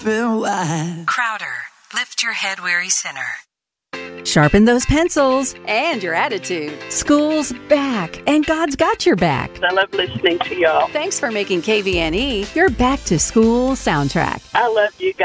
wide. Crowder, lift your head, weary sinner. Sharpen those pencils. And your attitude. School's back, and God's got your back. I love listening to y'all. Thanks for making KVNE Your back to school soundtrack. I love you guys.